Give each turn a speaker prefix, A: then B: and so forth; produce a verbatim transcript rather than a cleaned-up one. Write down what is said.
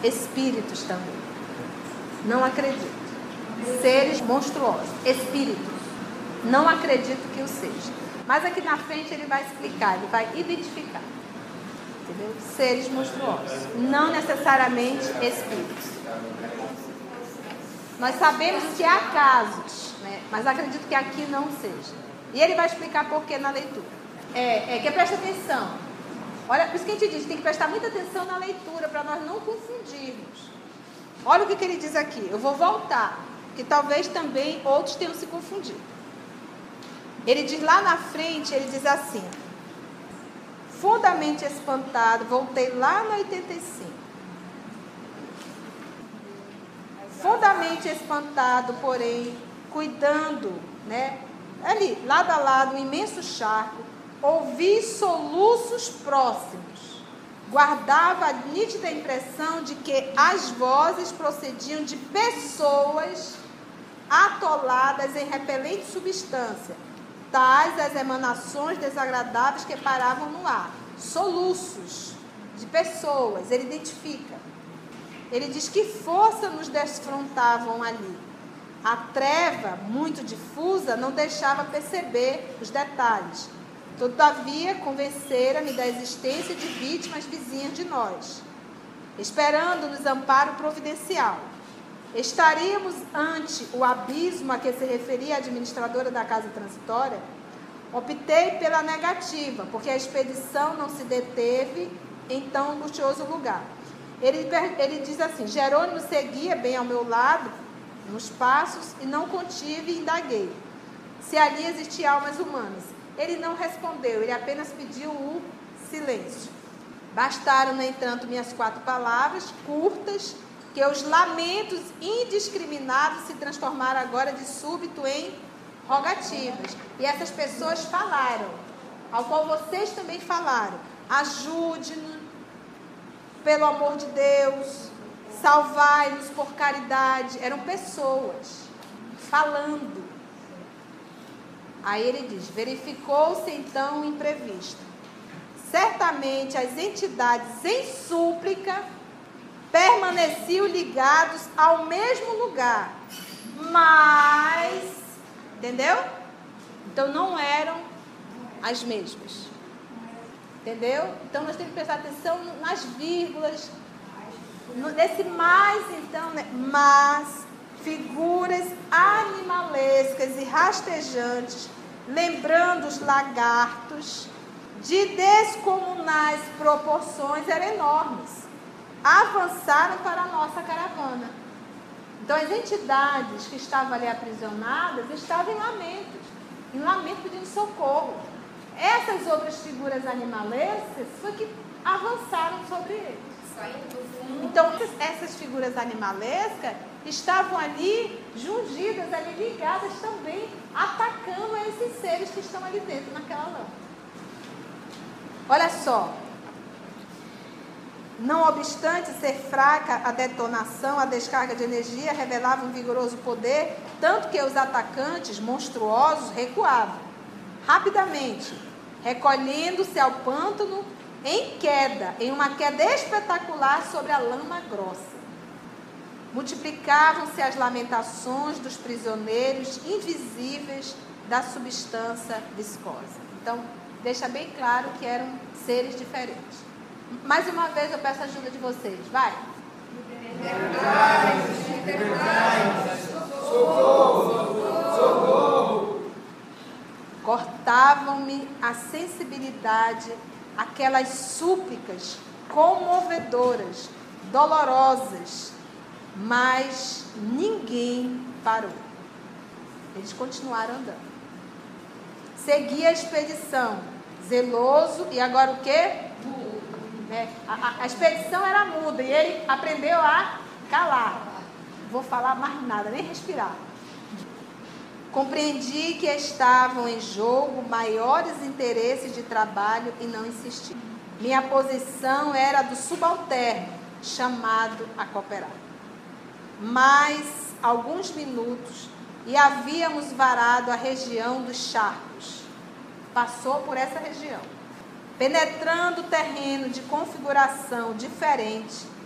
A: espíritos também. Não acredito. Seres monstruosos, espíritos. Não acredito que o seja. Mas aqui na frente ele vai explicar, ele vai identificar. Entendeu? Seres monstruosos. Não necessariamente espíritos. Nós sabemos que há casos, né? Mas acredito que aqui não seja. E ele vai explicar por que na leitura. É, é que presta atenção. Olha, por isso que a gente diz, tem que prestar muita atenção na leitura, para nós não confundirmos. Olha o que, que ele diz aqui. Eu vou voltar, que talvez também outros tenham se confundido. Ele diz lá na frente, ele diz assim: fundamente espantado, voltei lá no oitenta e cinco. Fundamente espantado, porém, cuidando, né? Ali, lado a lado, um imenso charco, ouvi soluços próximos. Guardava a nítida impressão de que as vozes procediam de pessoas atoladas em repelente substância, tais as emanações desagradáveis que paravam no ar. Soluços de pessoas, ele identifica. Ele diz que força nos desfrontavam ali. A treva, muito difusa, não deixava perceber os detalhes. Todavia, convencera-me da existência de vítimas vizinhas de nós, esperando-nos amparo providencial. Estaríamos ante o abismo a que se referia a administradora da casa transitória? Optei pela negativa, porque a expedição não se deteve em tão angustioso lugar. Ele, ele diz assim: Jerônimo seguia bem ao meu lado, nos passos, e não contive e indaguei se ali existiam almas humanas. Ele não respondeu, ele apenas pediu o silêncio. Bastaram, no entanto, minhas quatro palavras, curtas, que os lamentos indiscriminados se transformaram agora de súbito em rogativas. E essas pessoas falaram, ao qual vocês também falaram: ajude-nos, pelo amor de Deus, salvai-nos por caridade. Eram pessoas falando. Aí ele diz: verificou-se então o imprevisto. Certamente as entidades em súplica permaneciam ligados ao mesmo lugar, mas, entendeu? Então não eram as mesmas. Entendeu? Então nós temos que prestar atenção nas vírgulas, nesse mais, então, né? Mas figuras animalescas e rastejantes, lembrando os lagartos, de descomunais proporções, eram enormes. Avançaram para a nossa caravana. Então as entidades que estavam ali aprisionadas estavam em lamentos, em lamento pedindo socorro. Essas outras figuras animalescas foi que avançaram sobre eles. Então essas figuras animalescas estavam ali jungidas, ali ligadas também, atacando a esses seres que estão ali dentro naquela lâmpada. Olha só. Não obstante ser fraca a detonação, a descarga de energia revelava um vigoroso poder, tanto que os atacantes monstruosos recuavam rapidamente, recolhendo-se ao pântano em queda, em uma queda espetacular sobre a lama grossa. Multiplicavam-se as lamentações dos prisioneiros invisíveis da substância viscosa. Então, deixa bem claro que eram seres diferentes. Mais uma vez eu peço a ajuda de vocês, vai. Socorro, socorro. Cortavam-me a sensibilidade aquelas súplicas comovedoras, dolorosas, mas ninguém parou. Eles continuaram andando. Segui a expedição, zeloso, e agora o quê? É, a, a expedição era muda e ele aprendeu a calar. Não vou falar mais nada, nem respirar. Compreendi que estavam em jogo maiores interesses de trabalho e não insisti. Minha posição era a do subalterno, chamado a cooperar. Mais alguns minutos e havíamos varado a região dos charcos. Passou por essa região. Penetrando o terreno de configuração diferente,